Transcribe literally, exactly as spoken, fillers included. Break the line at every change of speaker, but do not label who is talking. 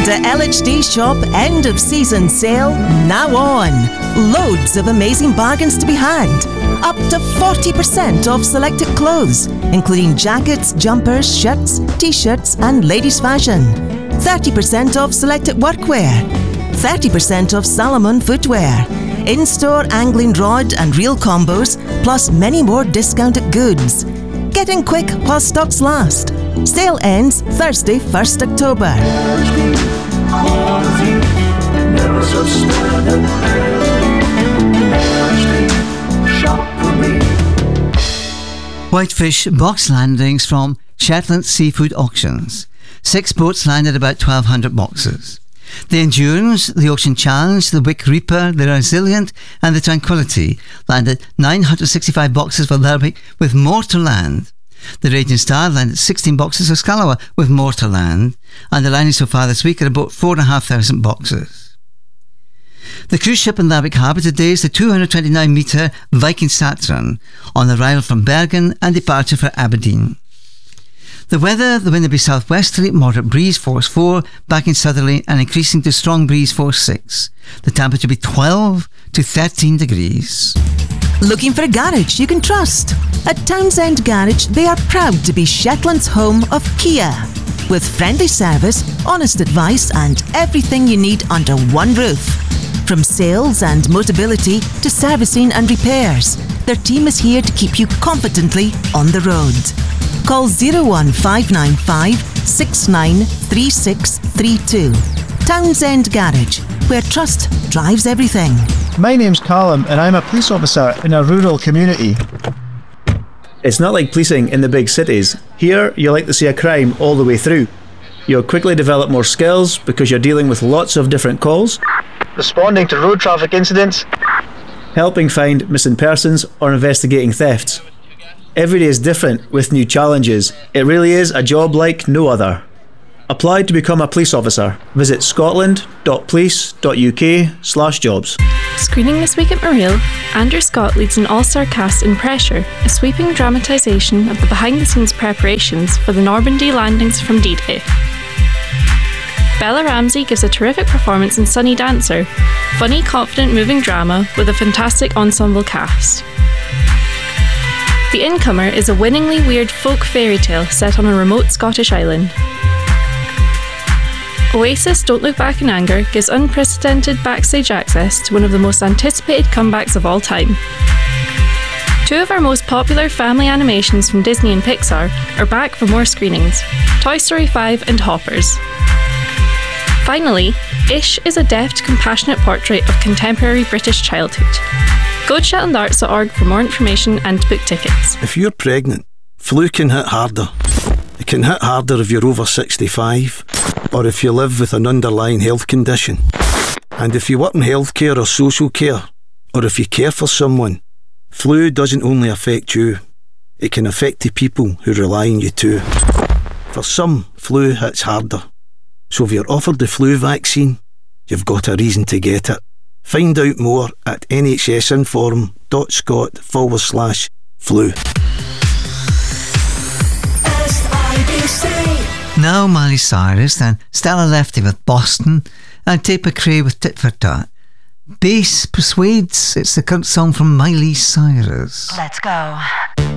The L H D Shop end of season sale now on. Loads of amazing bargains to be had. Up to forty percent off selected clothes, including jackets, jumpers, shirts, t-shirts and ladies fashion. thirty percent off selected workwear. thirty percent off Salomon footwear. In-store angling rod and reel combos, plus many more discounted goods. Get in quick while stocks last. Sale ends Thursday, first October.
Whitefish box landings from Shetland Seafood Auctions. Six boats landed about twelve hundred boxes. The Endurance, the Ocean Challenge, the Wick Reaper, the Resilient and the Tranquility landed nine hundred sixty-five boxes for Lerwick with more to land. The Raging Star landed sixteen boxes for Scalawa with more to land, and the landing so far this week are about four thousand five hundred boxes. The cruise ship in Lerwick Harbour today is the two hundred twenty-nine metre Viking Saturn on arrival from Bergen and departure for Aberdeen. The weather, the wind will be southwesterly, moderate breeze force four, backing southerly and increasing to strong breeze force six. The temperature will be twelve to thirteen degrees.
Looking for a garage you can trust? At Townsend Garage, they are proud to be Shetland's home of Kia. With friendly service, honest advice and everything you need under one roof. From sales and Motability to servicing and repairs, their team is here to keep you confidently on the road. Call zero one five nine five six nine three six three two. Townsend Garage, where trust drives everything.
My name's Callum and I'm a police officer in a rural community.
It's not like policing in the big cities. Here, you like to see a crime all the way through. You'll quickly develop more skills because you're dealing with lots of different calls,
Responding to road traffic incidents,
helping find missing persons or investigating thefts. Every day is different with new challenges. It really is a job like no other. Apply to become a police officer. Visit scotland.police.uk slash jobs.
Screening this week at Mareel, Andrew Scott leads an all-star cast in Pressure, a sweeping dramatisation of the behind-the-scenes preparations for the Normandy landings from D-Day. Bella Ramsey gives a terrific performance in Sunny Dancer, funny, confident, moving drama with a fantastic ensemble cast. The Incomer is a winningly weird folk fairy tale set on a remote Scottish island. Oasis Don't Look Back in Anger gives unprecedented backstage access to one of the most anticipated comebacks of all time. Two of our most popular family animations from Disney and Pixar are back for more screenings, Toy Story five and Hoppers. Finally, Ish is a deft, compassionate portrait of contemporary British childhood. Go to shetland arts dot org for more information and to book tickets.
If you're pregnant, flu can hit harder. It can hit harder if you're over sixty-five or if you live with an underlying health condition. And if you work in healthcare or social care, or if you care for someone, flu doesn't only affect you, it can affect the people who rely on you too. For some, flu hits harder. So if you're offered the flu vaccine, you've got a reason to get it. Find out more at nhsinform.scot forward slash flu.
Now Miley Cyrus, then Stella Lefty with Boston, and Tate McRae with Tit for Tat. Bass persuades, it's the current song from Miley Cyrus.
Let's go.